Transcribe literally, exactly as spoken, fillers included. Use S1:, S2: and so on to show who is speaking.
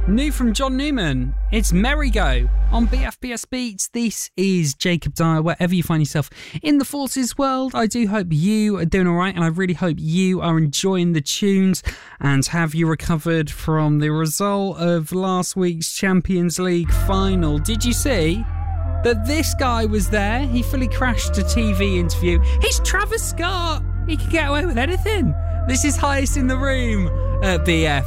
S1: New from John Newman, it's Merry Go on B F B S Beats. This is Jacob Dyer. Wherever you find yourself in the Forces world, I do hope you are doing all right, and I really hope you are enjoying the tunes. And have you recovered from the result of last week's Champions League final? Did you see that this guy was there? He fully crashed a T V interview. He's Travis Scott. He can get away with anything. This is Highest in the Room at B F.